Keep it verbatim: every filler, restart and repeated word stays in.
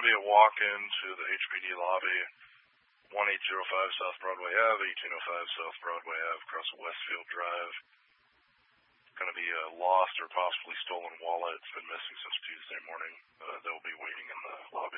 be a walk-in to the H P D lobby, eighteen oh five South Broadway Ave, eighteen oh five South Broadway Ave, across Westfield Drive. Going to be a lost or possibly stolen wallet. It's been missing since Tuesday morning. Uh, they'll be waiting in the lobby.